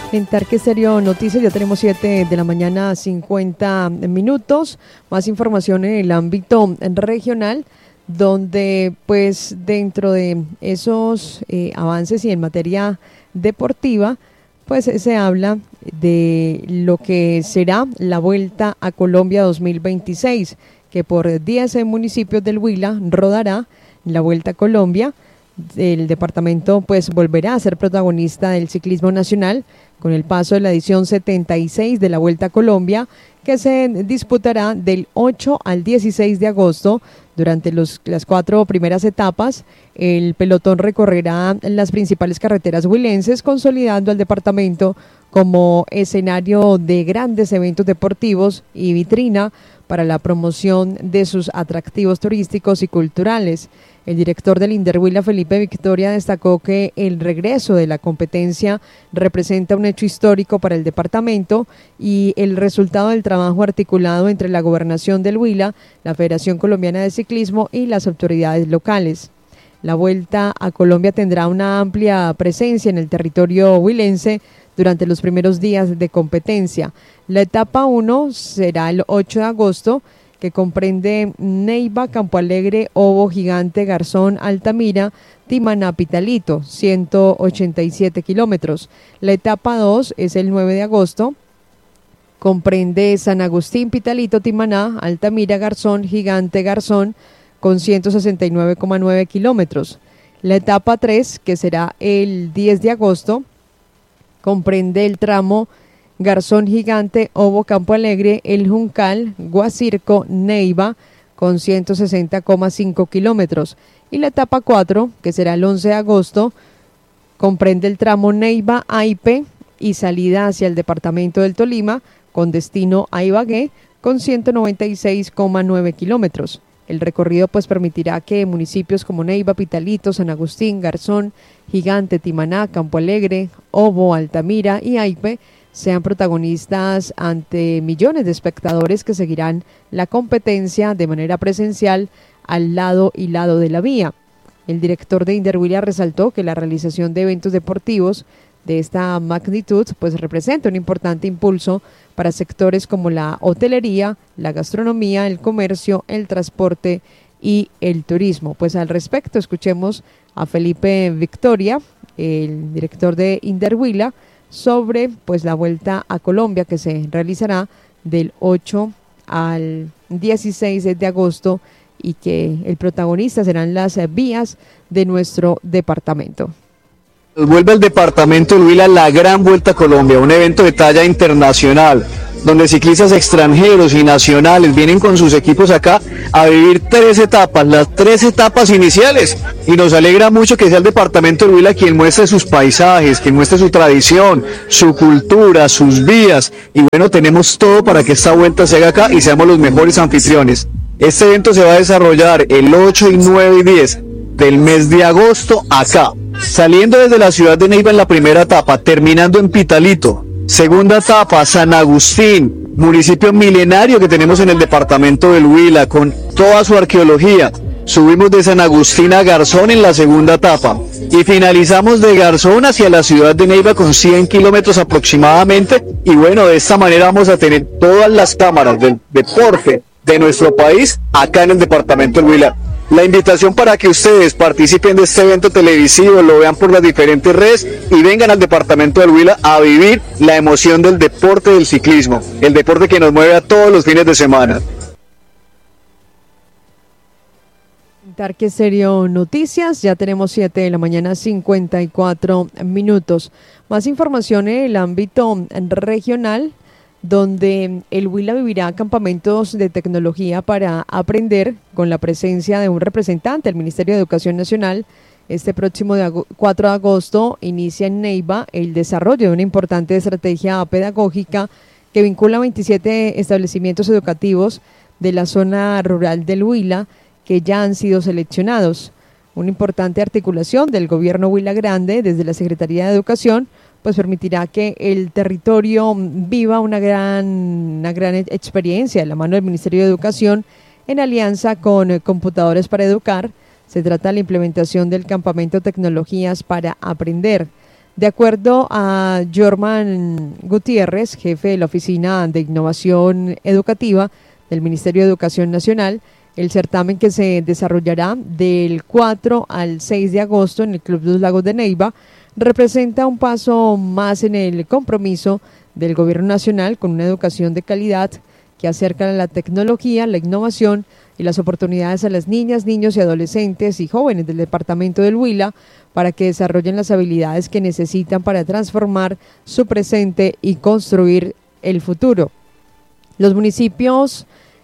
En Tarque Estéreo Noticias ya tenemos 7 de la mañana, 50 minutos. Más información en el ámbito regional, donde pues dentro de esos avances y en materia deportiva, pues se habla de lo que será la Vuelta a Colombia 2026, que por 10 municipios del Huila rodará la Vuelta a Colombia. El departamento pues volverá a ser protagonista del ciclismo nacional con el paso de la edición 76 de la Vuelta a Colombia, que se disputará del 8 al 16 de agosto. Durante las 4 primeras etapas, el pelotón recorrerá las principales carreteras huilenses, consolidando al departamento como escenario de grandes eventos deportivos y vitrina para la promoción de sus atractivos turísticos y culturales. El director del Inderhuila, Felipe Victoria, destacó que el regreso de la competencia representa un hecho histórico para el departamento y el resultado del trabajo articulado entre la Gobernación del Huila, la Federación Colombiana de Ciclismo y las autoridades locales. La Vuelta a Colombia tendrá una amplia presencia en el territorio huilense durante los primeros días de competencia. La etapa 1 será el 8 de agosto, que comprende Neiva, Campo Alegre, Obo, Gigante, Garzón, Altamira, Timaná, Pitalito, 187 kilómetros. La etapa 2 es el 9 de agosto, comprende San Agustín, Pitalito, Timaná, Altamira, Garzón, Gigante, Garzón, con 169,9 kilómetros. La etapa 3, que será el 10 de agosto, comprende el tramo Garzón, Gigante, Obo, Campo Alegre, El Juncal, Guacirco, Neiva, con 160,5 kilómetros. Y la etapa 4, que será el 11 de agosto, comprende el tramo Neiva, Aipe y salida hacia el departamento del Tolima, con destino a Ibagué, con 196,9 kilómetros. El recorrido pues permitirá que municipios como Neiva, Pitalito, San Agustín, Garzón, Gigante, Timaná, Campo Alegre, Obo, Altamira y Aipe sean protagonistas ante millones de espectadores que seguirán la competencia de manera presencial al lado y lado de la vía. El director de Inderhuila resaltó que la realización de eventos deportivos de esta magnitud pues representa un importante impulso para sectores como la hotelería, la gastronomía, el comercio, el transporte y el turismo. Pues al respecto escuchemos a Felipe Victoria, el director de Inderhuila, sobre pues la Vuelta a Colombia que se realizará del 8 al 16 de agosto y que el protagonista serán las vías de nuestro departamento. Vuelve al departamento del Huila la Gran Vuelta a Colombia, un evento de talla internacional, donde ciclistas extranjeros y nacionales vienen con sus equipos acá a vivir 3 etapas, las 3 etapas iniciales, y nos alegra mucho que sea el departamento del Huila quien muestre sus paisajes, quien muestre su tradición, su cultura, sus vías, y bueno, tenemos todo para que esta vuelta se haga acá y seamos los mejores anfitriones. Este evento se va a desarrollar el 8 y 9 y 10 del mes de agosto acá, saliendo desde la ciudad de Neiva en la primera etapa, terminando en Pitalito. Segunda etapa, San Agustín, municipio milenario que tenemos en el departamento del Huila, con toda su arqueología. Subimos de San Agustín a Garzón en la segunda etapa y finalizamos de Garzón hacia la ciudad de Neiva con 100 kilómetros aproximadamente. Y bueno, de esta manera vamos a tener todas las cámaras del deporte de nuestro país acá en el departamento del Huila. La invitación para que ustedes participen de este evento televisivo, lo vean por las diferentes redes y vengan al departamento del Huila a vivir la emoción del deporte del ciclismo, el deporte que nos mueve a todos los fines de semana. Tarque Estéreo Noticias, ya tenemos 7 de la mañana, 54 minutos. Más información en el ámbito regional, donde el Huila vivirá campamentos de tecnología para aprender con la presencia de un representante del Ministerio de Educación Nacional. Este próximo 4 de agosto inicia en Neiva el desarrollo de una importante estrategia pedagógica que vincula 27 establecimientos educativos de la zona rural del Huila que ya han sido seleccionados. Una importante articulación del gobierno Huila Grande desde la Secretaría de Educación pues permitirá que el territorio viva una gran experiencia de la mano del Ministerio de Educación en alianza con Computadores para Educar. Se trata de la implementación del campamento Tecnologías para Aprender. De acuerdo a Jorman Gutiérrez, jefe de la Oficina de Innovación Educativa del Ministerio de Educación Nacional, el certamen que se desarrollará del 4 al 6 de agosto en el Club Los Lagos de Neiva representa un paso más en el compromiso del Gobierno Nacional con una educación de calidad que acerca la tecnología, la innovación y las oportunidades a las niñas, niños y adolescentes y jóvenes del departamento del Huila para que desarrollen las habilidades que necesitan para transformar su presente y construir el futuro. Los municipios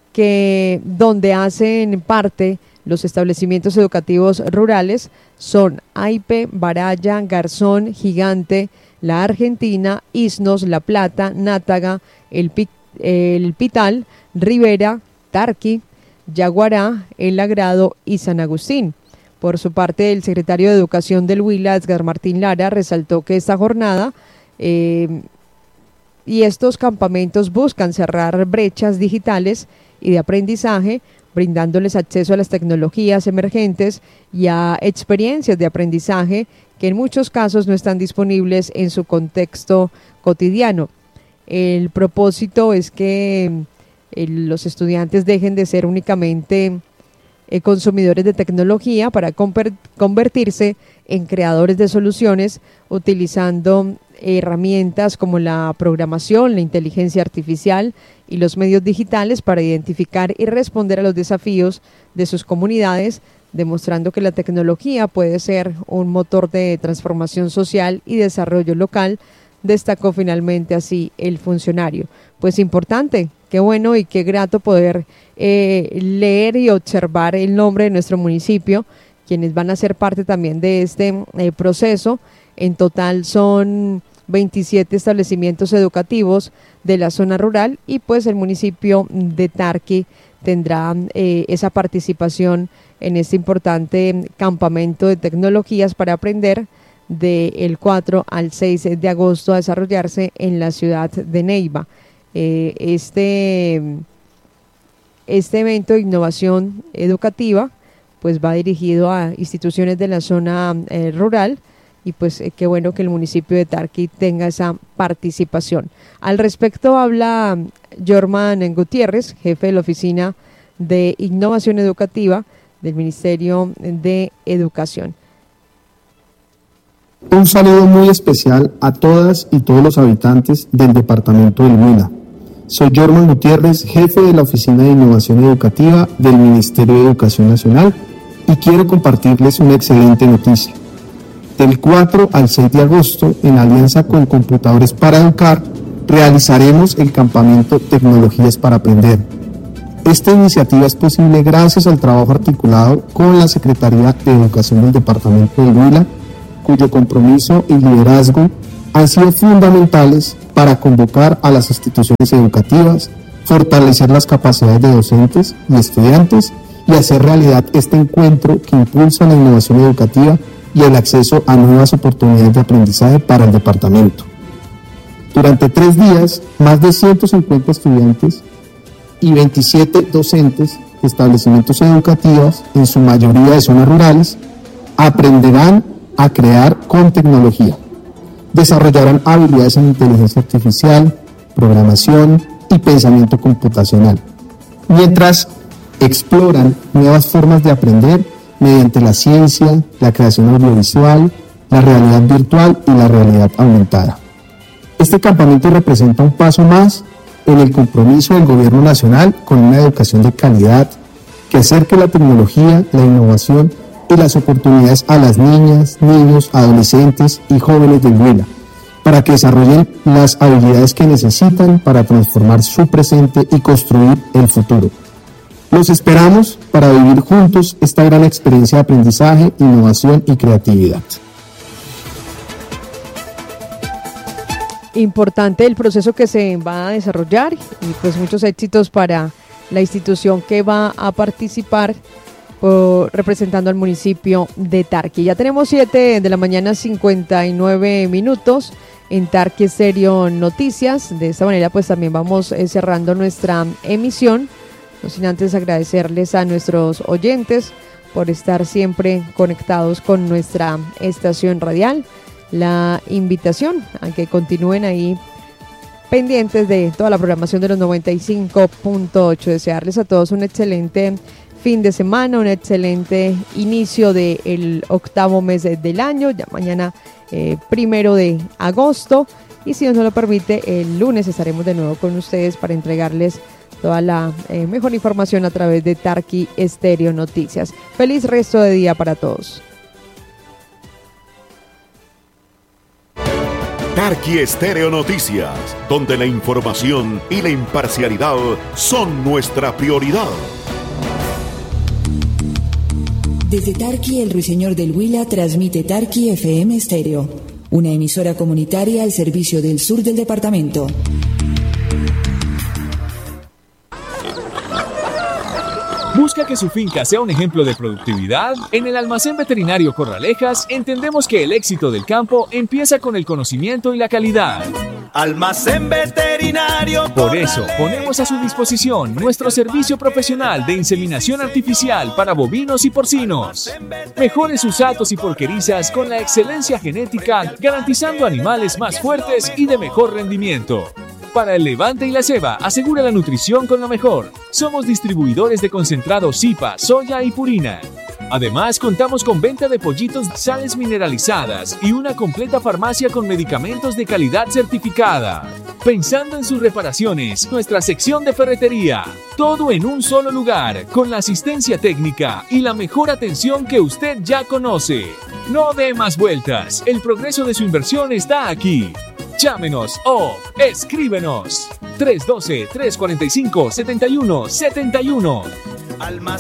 donde hacen parte los establecimientos educativos rurales son Aipe, Baraya, Garzón, Gigante, La Argentina, Isnos, La Plata, Nátaga, El Pital, Rivera, Tarqui, Yaguará, El Agrado y San Agustín. Por su parte, el secretario de Educación del Huila, Edgar Martín Lara, resaltó que esta jornada y estos campamentos buscan cerrar brechas digitales y de aprendizaje, brindándoles acceso a las tecnologías emergentes y a experiencias de aprendizaje que en muchos casos no están disponibles en su contexto cotidiano. El propósito es que los estudiantes dejen de ser únicamente consumidores de tecnología para convertirse en creadores de soluciones utilizando herramientas como la programación, la inteligencia artificial y los medios digitales para identificar y responder a los desafíos de sus comunidades, demostrando que la tecnología puede ser un motor de transformación social y desarrollo local, destacó finalmente así el funcionario. Pues importante, qué bueno y qué grato poder leer y observar el nombre de nuestro municipio, quienes van a ser parte también de este proceso. En total son 27 establecimientos educativos de la zona rural y pues el municipio de Tarqui tendrá esa participación en este importante campamento de tecnologías para aprender del 4 al 6 de agosto a desarrollarse en la ciudad de Neiva. Este evento de innovación educativa pues va dirigido a instituciones de la zona rural y pues qué bueno que el municipio de Tarqui tenga esa participación. Al respecto habla Jorman Gutiérrez, jefe de la Oficina de Innovación Educativa del Ministerio de Educación. Un saludo muy especial a todas y todos los habitantes del departamento del Huila. Soy Jorman Gutiérrez, jefe de la Oficina de Innovación Educativa del Ministerio de Educación Nacional y quiero compartirles una excelente noticia. Del 4 al 6 de agosto, en alianza con Computadores para Educar, realizaremos el campamento Tecnologías para Aprender. Esta iniciativa es posible gracias al trabajo articulado con la Secretaría de Educación del Departamento del Huila, cuyo compromiso y liderazgo han sido fundamentales para convocar a las instituciones educativas, fortalecer las capacidades de docentes y estudiantes y hacer realidad este encuentro que impulsa la innovación educativa y el acceso a nuevas oportunidades de aprendizaje para el departamento. Durante 3 días, más de 150 estudiantes y 27 docentes de establecimientos educativos, en su mayoría de zonas rurales, aprenderán a crear con tecnología. Desarrollarán habilidades en inteligencia artificial, programación y pensamiento computacional, mientras exploran nuevas formas de aprender mediante la ciencia, la creación audiovisual, la realidad virtual y la realidad aumentada. Este campamento representa un paso más en el compromiso del Gobierno Nacional con una educación de calidad que acerque la tecnología, la innovación y las oportunidades a las niñas, niños, adolescentes y jóvenes del Huila, para que desarrollen las habilidades que necesitan para transformar su presente y construir el futuro. Los esperamos para vivir juntos esta gran experiencia de aprendizaje, innovación y creatividad. Importante el proceso que se va a desarrollar y pues muchos éxitos para la institución que va a participar representando al municipio de Tarqui. Ya tenemos 7 de la mañana 59 minutos en Tarqui Estéreo Noticias. De esta manera pues también vamos cerrando nuestra emisión. No sin antes agradecerles a nuestros oyentes por estar siempre conectados con nuestra estación radial. la invitación a que continúen ahí pendientes de toda la programación de los 95.8. Desearles a todos un excelente fin de semana, un excelente inicio del 8º mes del año, ya mañana 1 de agosto, y si Dios nos lo permite, el lunes estaremos de nuevo con ustedes para entregarles toda la mejor información a través de Tarqui Estéreo Noticias. Feliz resto de día para todos. Tarqui Estéreo Noticias, donde la información y la imparcialidad son nuestra prioridad. Desde Tarqui, el Ruiseñor del Huila transmite Tarqui FM Estéreo, una emisora comunitaria al servicio del sur del departamento. ¿Busca que su finca sea un ejemplo de productividad? En el Almacén Veterinario Corralejas entendemos que el éxito del campo empieza con el conocimiento y la calidad. Almacén Veterinario Corralejas. Por eso ponemos a su disposición nuestro servicio profesional de inseminación artificial para bovinos y porcinos. Mejore sus atos y porquerizas con la excelencia genética, garantizando animales más fuertes y de mejor rendimiento. Para el levante y la ceba, asegura la nutrición con lo mejor. Somos distribuidores de concentrados Zipa, soya y purina. Además, contamos con venta de pollitos, sales mineralizadas y una completa farmacia con medicamentos de calidad certificada. Pensando en sus reparaciones, nuestra sección de ferretería. Todo en un solo lugar, con la asistencia técnica y la mejor atención que usted ya conoce. No dé más vueltas, el progreso de su inversión está aquí. Llámenos o escríbenos 312-345-7171.